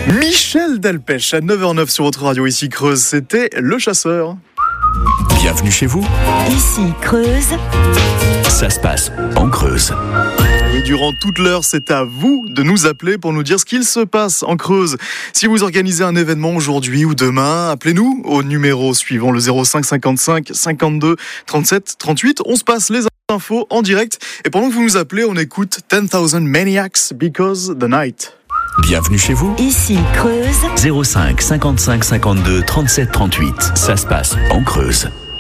Michel Delpech à 9h09 sur votre radio, ici Creuse, c'était Le Chasseur. Bienvenue chez vous. Ici Creuse. Ça se passe en Creuse. Et durant toute l'heure, c'est à vous de nous appeler pour nous dire ce qu'il se passe en Creuse. Si vous organisez un événement aujourd'hui ou demain, appelez-nous au numéro suivant, le 05 55 52 37 38. On se passe les infos en direct. Et pendant que vous nous appelez, on écoute 10,000 Maniacs Because the Night. Bienvenue chez vous. Ici Creuse. 05 55 52 37 38. Ça se passe en Creuse.